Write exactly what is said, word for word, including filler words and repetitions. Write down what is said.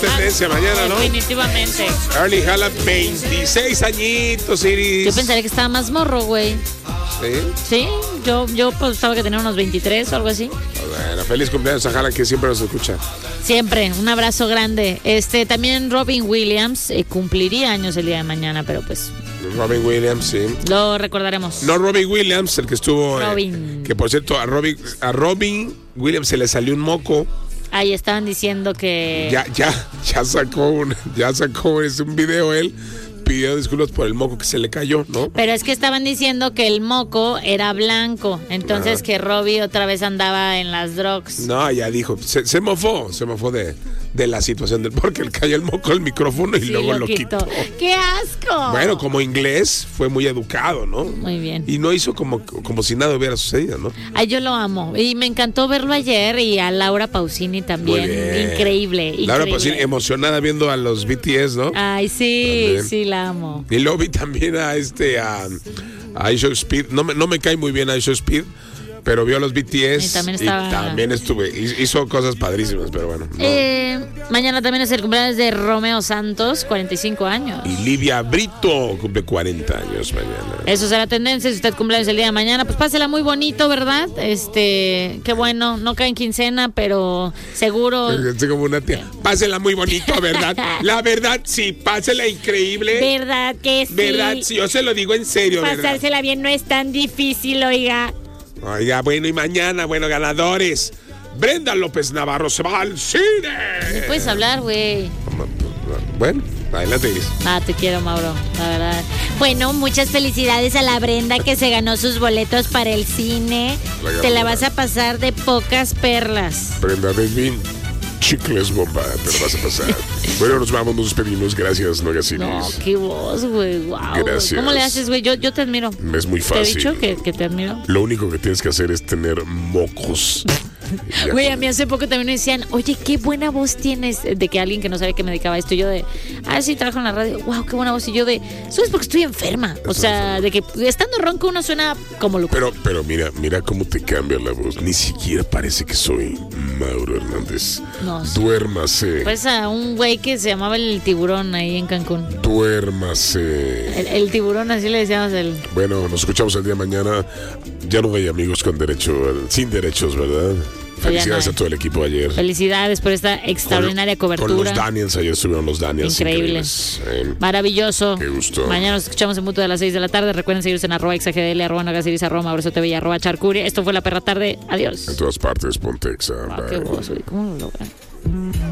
tendencia mañana, ¿no? Definitivamente. Erling Haaland, veintiséis añitos, Iris. Yo pensaría que estaba más morro, güey. ¿Sí? Sí, yo, yo pensaba que tenía unos veintitrés o algo así. Bueno, feliz cumpleaños a Haaland, que siempre nos escucha. Siempre, un abrazo grande. Este, también Robin Williams eh, cumpliría años el día de mañana, pero pues... Robin Williams, sí. Lo recordaremos. No Robin Williams, el que estuvo... Robin. Eh, que por cierto, a Robin, a Robin Williams se le salió un moco. Ahí estaban diciendo que... Ya, ya, ya sacó un, ya sacó es un video él. Pidió disculpas por el moco que se le cayó, ¿no? Pero es que estaban diciendo que el moco era blanco, entonces Ajá. que Robbie otra vez andaba en las drugs. No, ya dijo, se, se mofó, se mofó de, de la situación del porque le cayó el moco al micrófono y Sí, luego lo lo quitó. quitó. ¡Qué asco! Bueno, como inglés fue muy educado, ¿no? Muy bien. Y no hizo como, como si nada hubiera sucedido, ¿no? Ay, yo lo amo. Y me encantó verlo ayer y a Laura Pausini también. Muy bien. Increíble, increíble. Laura Pausini emocionada viendo a los B T S, ¿no? Ay, sí, También. sí la amo. Y luego vi también a este, a, a I Show Speed. No me, no me cae muy bien a I Show Speed, pero vio a los B T S Y también estaba- y también estuve. Hizo cosas padrísimas, pero bueno. no. Eh, mañana también es el cumpleaños de Romeo Santos, cuarenta y cinco años. Y Livia Brito cumple cuarenta años mañana. Eso será tendencia. Si usted cumpleaños el día de mañana, pues pásela muy bonito, ¿verdad? Este, qué bueno, no cae en quincena, pero seguro. Estoy como una tía. Pásela muy bonito, ¿verdad? La verdad, sí, pásela increíble. ¿Verdad que sí? ¿Verdad? Sí, yo se lo digo en serio, ¿verdad? Pasársela bien no es tan difícil, oiga. Oiga, bueno, y mañana, bueno, ganadores. Brenda López Navarro se va al cine. ¿Me puedes hablar, güey? Bueno, adelante, Iris. Ah, te quiero, Mauro, la verdad. Bueno, muchas felicidades a la Brenda que se ganó sus boletos para el cine. La Te la ganadora. vas a pasar de pocas perlas. Brenda Delvin, chicles bomba, te lo vas a pasar. Bueno, nos vamos, nos despedimos. Gracias, Nogasiris. No, qué voz, güey, wow. Gracias. ¿Cómo le haces, güey? Yo, yo te admiro. Es muy ¿Te he fácil. dicho que, que te admiro? Lo único que tienes que hacer es tener mocos. Ya Güey, con- a mí hace poco también me decían, oye, qué buena voz tienes, de que alguien que no sabe que me dedicaba a esto, y yo de, ah, sí, trabajo en la radio, wow, qué buena voz, y yo de, ¿sabes porque estoy enferma? O sea, de que estando ronco uno suena como loco. Pero, pero mira, mira cómo te cambia la voz. Ni siquiera parece que soy Mauro Hernández. No, sí. Duérmase. Pues a un güey que se llamaba el Tiburón ahí en Cancún. Duérmase. El, el Tiburón, así le decíamos el... Bueno, nos escuchamos el día de mañana. Ya no hay amigos con derecho, sin derechos, ¿verdad? Felicidades no hay. a todo el equipo ayer. Felicidades por esta extraordinaria Con- cobertura. Con los Daniels, ayer estuvieron los Daniels. Increíble. increíbles. Eh, Maravilloso. Qué gusto. Mañana nos escuchamos en punto de las seis de la tarde. Recuerden seguirnos en arroba exagdl, arroba nogasiris, arroba Mauricio T V y arroba Charcuri. Esto fue La Perra Tarde. Adiós. en todas partes, Pontexa. Wow, qué voz, güey. ¿Cómo lo logran?